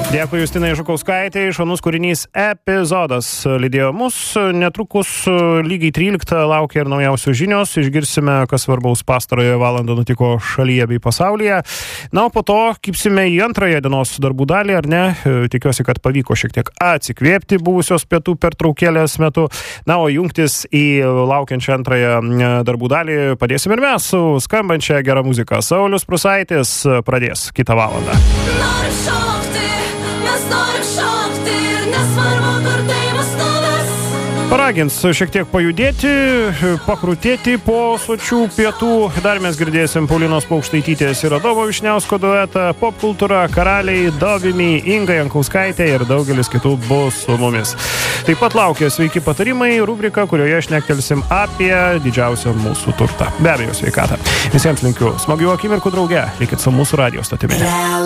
Dėkui Justinai Žukauskaitei, šaunus kūrinys Epizodas lydėjo mus. Netrukus lygiai 13 laukia ir naujausios žinios. Išgirsime, kas svarbaus pastarojo valandą nutiko šalyje bei pasaulyje. Na, o po to kipsime į antrąją dienos darbų dalį, ar ne? Tikiuosi, kad pavyko šiek tiek atsikvėpti buvusios pietų pertraukėlės metu. Na, o jungtis į laukiančią antrąją darbų dalį padėsime ir mes su skambančia gera muzika. Saulius Prusaitis pradės kitą valandą. Paragins šiek tiek pajudėti, pakrutėti po sočių pietų. Dar mes girdėsim Paulinos Paukštaitytės ir Adomo Vyšniausko duetą, popkultūra, karaliai, Dovimi, Inga Jankauskaitė ir daugelis kitų bus su mumis. Taip pat laukia sveiki patarimai, rubrika, kurioje šnektelsim apie didžiausią mūsų turtą. Be abejo, sveikatą. Visiems linkiu smagių akimirkų drauge. Likit su mūsų radijo stotimi.